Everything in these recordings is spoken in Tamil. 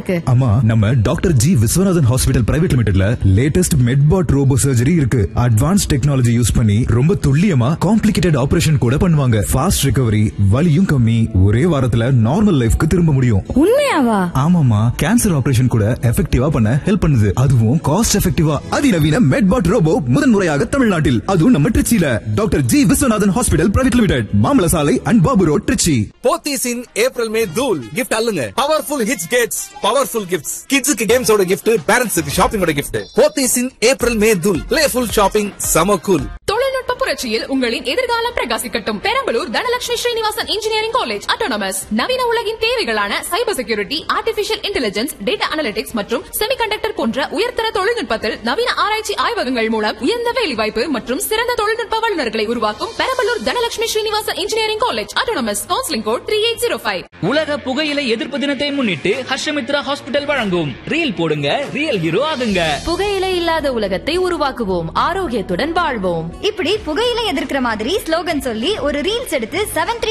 இருக்கு? ஆமா, நம்ம doctor G Viswanathan hospital private லிமிடெட்ல latest மெட்பாட் robot surgery இருக்கு. அட்வான்ஸ் டெக்னாலஜி யூஸ் பண்ணி ரொம்ப துல்லியமா காம்ப்ளிகேட்டட் ஆபரேஷன் கூட பண்ணுவாங்க. ஃபாஸ்ட் ரிகவரி, வலியும் கம்மி, ஒரே வாரத்துல நார்மல் லைஃப்க்கு திரும்ப முடியும். உண்மையாவா? ஆமாமா, கேன்சர் ஆபரேஷன் கூட எஃபெக்டிவா பண்ண ஹெல்ப் பண்ணுது. அதுவும் காஸ்ட் எஃபெக்டிவா. அதிநவீன மெட்பாட் ரோபோ முதன்முறையாக தமிழ்நாட்டில், அதுவும் நம்ம திருச்சியில. Doctor G Viswanathan hospital private limited, மாமல சாலை and Babu road, Trichy. Pothys in April May தூள் gift அல்லுங்க. Powerful hits Gates, powerful gifts. கிட்ஸுக்கு கேம்ஸோட கிஃப்ட், பேரண்ட்ஸுக்கு ஷாப்பிங்கோட கிஃப்ட். போத்தீஸ் இன் ஏப்ரல் மே தூள். பிளேஃபுல் ஷாப்பிங், சம கூல். தொழில்நுட்ப புரட்சியில் உங்களின் எதிர்காலம் பிரகாசிக்கட்டும். Perambalur Dhanalakshmi Srinivasan engineering college autonomous நவீன உலகின் தேவைகளான cyber security, artificial intelligence, data analytics மற்றும் செமிகண்டக்டர் போன்ற உயர்தர தொழில்நுட்பத்தில் நவீன ஆராய்ச்சி ஆய்வகங்கள் மூலம் உயர்ந்த வேலைவாய்ப்பு மற்றும் சிறந்த தொழில்நுட்ப வல்லுநர்களை உருவாக்கும் Perambalur Dhanalakshmi Srinivasan engineering college autonomous. Counselling code 3805. உலக புகையிலை எதிர்ப்பு தினத்தை முன்னிட்டு ஹர்ஷமித்ரா ஹாஸ்பிடல் வழங்கும் ரீல் போடுங்க, ரியல் ஹீரோ ஆகுங்க. புகையிலை இல்லாத உலகத்தை உருவாக்குவோம், ஆரோக்கியத்துடன் வாழ்வோம். இப்படி புகையிலை எதிர்க்கிற மாதிரி ஸ்லோகன் சொல்லி ஒரு ரீல்ஸ் எடுத்து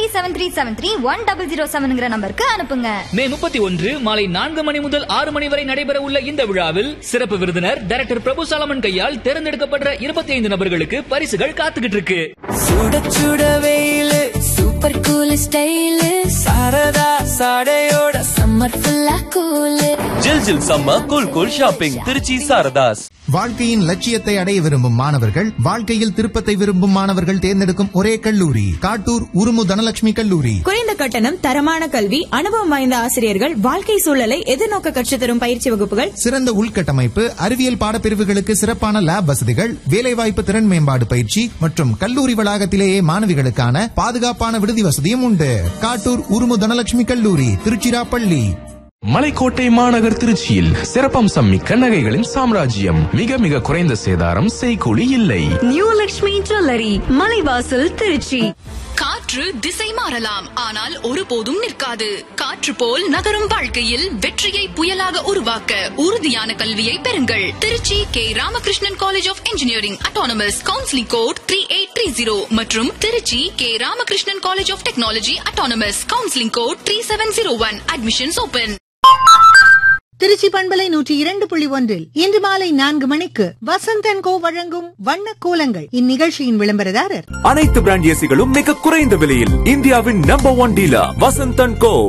7373731007 நம்பருக்கு அனுப்புங்க. மே 31 மாலை 4 மணி முதல் 6 மணி வரை நடைபெற உள்ள இந்த விழாவில் சிறப்பு விருந்தினர் டைரக்டர் பிரபு சாலமன் கையால் தேர்ந்தெடுக்கப்பட்ட 25 நபர்களுக்கு பரிசுகள் காத்துக்கிட்டு இருக்கு. சுட சுட வெயிலு, super cool style, Saradha சாடையோட summer ஃபுல்லா கூல். ஜில் ஜில் சம்ம cool cool shopping Trichy Saradhas. வாழ்க்கையின் லட்சியத்தை அடைய விரும்பும் மாணவர்கள், வாழ்க்கையில் திருப்பத்தை விரும்பும் மாணவர்கள் தேர்ந்தெடுக்கும் ஒரே கல்லூரி காட்டூர் உருமு தனலட்சுமி கல்லூரி. குறைந்த கட்டணம், தரமான கல்வி, அனுபவம் வாய்ந்த ஆசிரியர்கள், வாழ்க்கை சூழலை எதிர்நோக்க கற்றுத் தரும் பயிற்சி வகுப்புகள், சிறந்த உள்கட்டமைப்பு, அறிவியல் பாடப்பிரிவுகளுக்கு சிறப்பான லேப் வசதிகள், வேலைவாய்ப்பு திறன் மேம்பாடு பயிற்சி மற்றும் கல்லூரி வளாகத்திலேயே மாணவிகளுக்கான பாதுகாப்பான விடுதி வசதியும் உண்டு. காட்டூர் உருமு தனலட்சுமி கல்லூரி, திருச்சிராப்பள்ளி. மலைக்கோட்டை மாநகர் திருச்சியில் சிறப்பம்சம் மிக்க நகைகளின் சாம்ராஜ்யம். மிக மிக குறைந்த சேதாரம், செய்கூலி இல்லை. New Lakshmi jewellery, Malaivasal, Trichy. காற்று திசை மாறலாம், ஆனால் ஒருபோதும் நிற்காது. காற்று போல் நகரும் வாழ்க்கையில் வெற்றியை புயலாக உருவாக்க உறுதியான கல்வியை பெறுங்கள். Trichy K Ramakrishnan college of engineering autonomous. Counselling code 3830 மற்றும் Trichy K Ramakrishnan college of technology autonomous. Counselling code 3701. Admissions open. Trichy பண்பலை 102.1 இன்று மாலை 4 மணிக்கு வசந்த் & கோ வழங்கும் வண்ண கோலங்கள். இந்நிகழ்ச்சியின் விளம்பரதாரர் அனைத்து பிராண்ட் ஏசிகளும் மிக குறைந்த விலையில் இந்தியாவின் நம்பர் 1 டீலர் வசந்த் & கோ.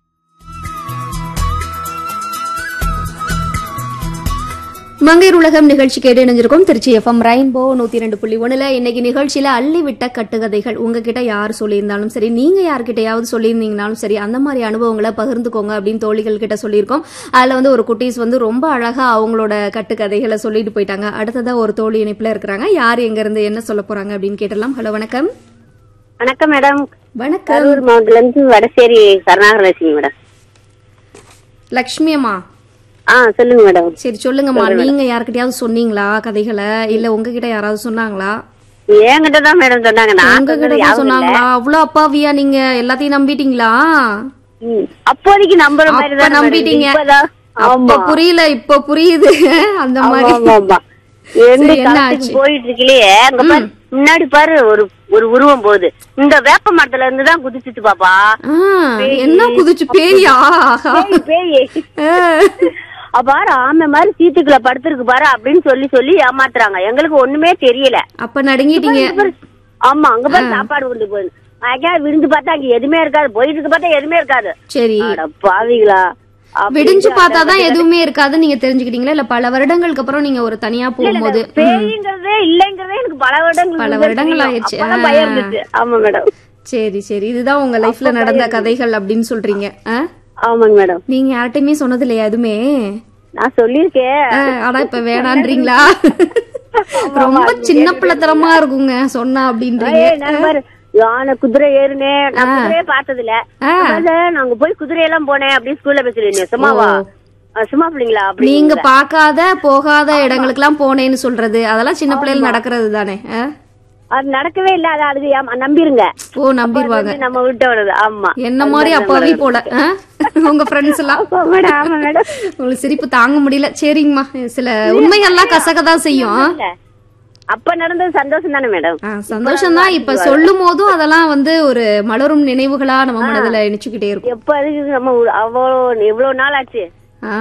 மங்கையர் உலகம் நிகழ்ச்சி கேட்டு இணைஞ்சிருக்கோம். Trichy FM rainbow 102.1. இன்னைக்கு நிகழ்ச்சியில அள்ளிவிட்ட கட்டுக்கதைகள். உங்ககிட்ட யார் சொல்லியிருந்தாலும் சரி, நீங்க யார்கிட்டயாவது சொல்லியிருந்தீங்கனாலும் சரி, அந்த மாதிரி அனுபவங்களை பகிர்ந்துக்கோங்க அப்படின்னு தோழிகள் கிட்ட சொல்லியிருக்கோம். அதுல ஒரு குட்டீஸ் ரொம்ப அழகா அவங்களோட கட்டுக்கதைகளை சொல்லிட்டு போயிட்டாங்க. அடுத்ததா ஒரு தோழி இணைப்புல இருக்கிறாங்க. யார் எங்க இருந்து என்ன சொல்ல போறாங்க அப்படின்னு கேட்டலாம். ஹலோ, வணக்கம். வணக்கம் மேடம். வணக்கம். கரூர் மாவட்டத்துல இருந்து வடசேரி கருணாகரலட்சுமி மேடம். லட்சுமி அம்மா, சொல்லுங்க மேடம். சரி சொல்லுங்கம்மா. நீங்க யார்கிட்டயாவது சொன்னீங்களா கதைகளை, இல்ல உங்ககிட்ட யாராவது சொன்னாங்களா? என்கிட்ட தான் மேடம் சொன்னாங்க. உங்ககிட்ட சொன்னாங்களா? அவ்வளவு அப்பாவியா நீங்க எல்லாத்தையும் நம்பிட்டீங்களா? அப்போதைக்கு நம்புற மாதிரி தான் நம்பிட்டீங்க. அப்ப புரியல, இப்ப புரியுது. அந்த மாதிரி போயிட்டு இருக்கலையே, முன்னாடி பாரு ஒரு உருவம் போகுது. இந்த வேப்ப மரத்துல இருந்து தான் குதிச்சுட்டு பாப்பா. என்ன குதிச்சு? பேயா? பேய். பாரு ஆமை மாதிரி சீட்டுக்குள்ள படுத்திருக்கு பாரு அப்படின்னு சொல்லி ஏமாத்துறாங்க. எங்களுக்கு ஒண்ணுமே தெரியல. அப்ப நடுங்கிட்டீங்க. ஆமா, அங்க பாரு சாப்பாடு கொண்டு போகுது. விருந்து பார்த்தா அங்க எதுவுமே இருக்காது. போயிட்டு இருக்கு பார்த்தா எதுவுமே இருக்காது. சரி பாவிங்களா, விடிஞ்சு பார்த்தாதான் எதுவுமே இருக்காது நீங்க தெரிஞ்சுக்கிட்டீங்களா? இல்ல பல வருடங்களுக்கு அப்புறம் நீங்க ஒரு தனியா போகும்போது? பேய்ங்கிறதே இல்லங்கிறதே எனக்கு பல வருடங்கள் ஆயிடுச்சு. ஆமா மேடம். சரி சரி, இதுதான் உங்க லைஃப்ல நடந்த கதைகள் அப்படின்னு சொல்றீங்க? ஆமாங்க மேடம். நீங்க யார்கிட்டயுமே சொன்னது இல்லையா எதுவுமே? நான் சொல்லிருக்கேன். ஆனா இப்ப வேணான்றீங்களா? ரொம்ப சின்ன பிள்ளைத்தனமா இருக்குங்க சொன்னா அப்படின்றீங்க. யானை குதிரை ஏறுனே, நான் குதிரையே பார்த்தது இல்ல. நாங்க போய் குதிரையெல்லாம் போனேன் அப்படின்னு ஸ்கூல்ல பேசுறீங்க. சும்மாவா? சும்மா பிள்ளைங்களா? நீங்க பாக்காத போகாத இடங்களுக்கு எல்லாம் போனேன்னு சொல்றது அதெல்லாம் சின்ன பிள்ளைகள் நடக்கிறது தானே? அது நடக்கவே இல்ல. அதுக்கு நம்பிருங்க. ஓ, நம்பிடுவாங்க. நம்ம விட்டு வருது. ஆமா, என்ன மாதிரி அப்பாவி போல உங்க ஃப்ரெண்ட்ஸ் எல்லாம். உங்களுக்கு சிரிப்பு தாங்க முடியல. சரிங்கம்மா, சில உண்மைகள்லாம் கசகதான் செய்யும். அப்ப நடந்தது சந்தோஷம் தானே மேடம்? சந்தோஷம் தான். இப்ப சொல்லும் போதும் அதெல்லாம் ஒரு மலரும் நினைவுகளா நம்ம மனதுல நினைச்சுக்கிட்டே இருக்கும். எப்ப அதுக்கு நம்ம அவ்வளவு எவ்வளவு நாள் ஆச்சு.